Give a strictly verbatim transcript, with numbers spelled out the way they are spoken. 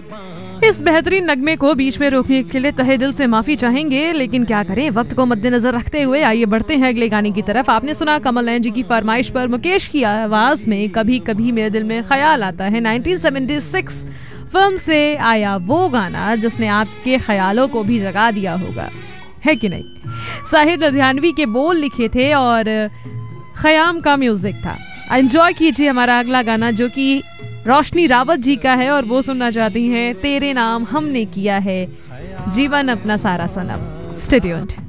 इस बेहतरीन नगमे को बीच में रोकने के लिए तहे दिल से माफी चाहेंगे, लेकिन क्या करें, वक्त को मद्देनजर रखते हुए आइए बढ़ते हैं अगले गाने की तरफ। आपने सुना कमल नयन जी की फरमाइश पर मुकेश की आवाज में कभी कभी मेरे दिल में ख्याल आता है। नाइनटीन सेवेंटी सिक्स फिल्म से आया वो गाना जिसने आपके ख्यालों को भी जगा दिया होगा, है कि नहीं। साहिर लुधियानवी के बोल लिखे थे और खयाम का म्यूजिक था। एंजॉय कीजिए हमारा अगला गाना जो कि रोशनी रावत जी का है और वो सुनना चाहती हैं तेरे नाम हमने किया है जीवन अपना सारा सनम। Stay tuned.